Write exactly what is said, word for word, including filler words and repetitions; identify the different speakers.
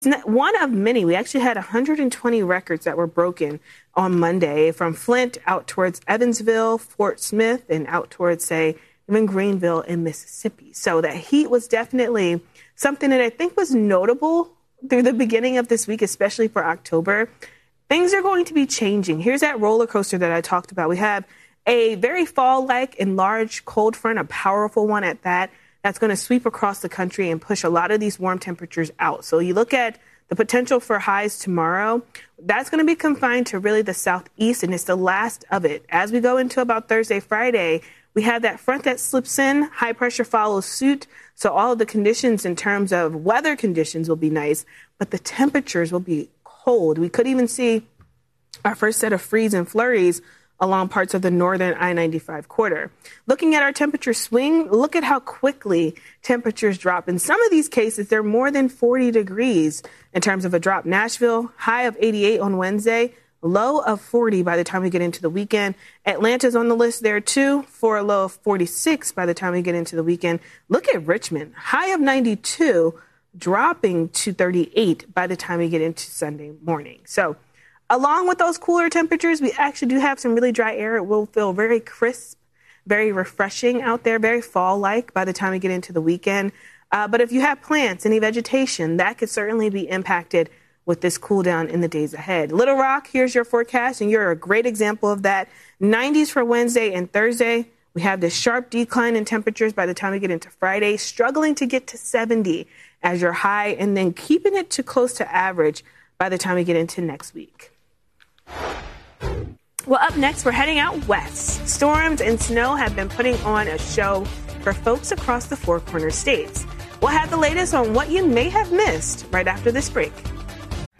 Speaker 1: One of many. We actually had one hundred twenty records that were broken on Monday from Flint out towards Evansville, Fort Smith, and out towards, say, even Greenville in Mississippi. So that heat was definitely something that I think was notable through the beginning of this week, especially for October. Things are going to be changing. Here's that roller coaster that I talked about. We have a very fall-like and large cold front, a powerful one at that, that's going to sweep across the country and push a lot of these warm temperatures out. So you look at the potential for highs tomorrow, that's going to be confined to really the southeast, and it's the last of it. As we go into about Thursday, Friday, we have that front that slips in, high pressure follows suit. So all of the conditions in terms of weather conditions will be nice, but the temperatures will be cold. We could even see our first set of freeze and flurries along parts of the northern I ninety-five corridor. Looking at our temperature swing, look at how quickly temperatures drop. In some of these cases, they're more than forty degrees in terms of a drop. Nashville, high of eighty-eight on Wednesday, low of forty by the time we get into the weekend. Atlanta's on the list there, too, for a low of forty-six by the time we get into the weekend. Look at Richmond, high of ninety-two, dropping to thirty-eight by the time we get into Sunday morning. So along with those cooler temperatures, we actually do have some really dry air. It will feel very crisp, very refreshing out there, very fall-like by the time we get into the weekend. Uh, but if you have plants, any vegetation, that could certainly be impacted with this cool down in the days ahead. Little Rock, here's your forecast, and you're a great example of that. nineties for Wednesday and Thursday. We have this sharp decline in temperatures by the time we get into Friday, struggling to get to seventy as your high, and then keeping it to close to average by the time we get into next week. Well, up next, we're heading out west. Storms and snow have been putting on a show for folks across the Four Corner states. We'll have the latest on what you may have missed right after this break.